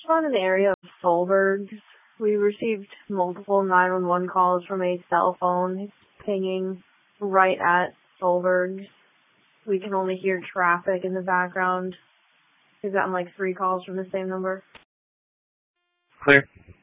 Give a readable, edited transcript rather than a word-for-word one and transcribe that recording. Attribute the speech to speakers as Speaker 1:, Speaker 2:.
Speaker 1: on an area of Solberg. We received multiple 911 calls from a cell phone pinging right at Solberg. We can only hear traffic in the background. We've gotten like 3 calls from the same number.
Speaker 2: Clear.